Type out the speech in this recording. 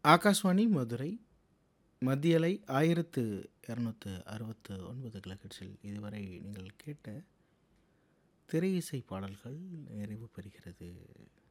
ஆகாஷ்வாணி மதுரை மத்திய அலை 1269 கிலோஹெர்ட்ஸில் இதுவரை நீங்கள் கேட்ட திரை இசை பாடல்கள் நிறைவு பெறுகிறது.